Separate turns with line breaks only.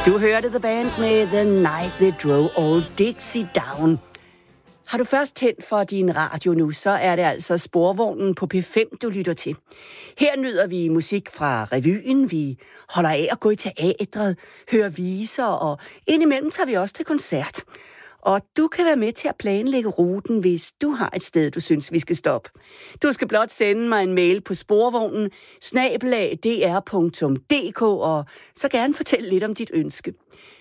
Du hørte The Band med The Night They Drove Old Dixie Down. Har du først tændt for din radio nu, så er det altså Sporvognen på P5, du lytter til. Her nyder vi musik fra revyen, vi holder af at gå i teatret, hører viser, og indimellem tager vi også til koncert. Og du kan være med til at planlægge ruten, hvis du har et sted, du synes, vi skal stoppe. Du skal blot sende mig en mail på sporvognen@dr.dk, og så gerne fortælle lidt om dit ønske.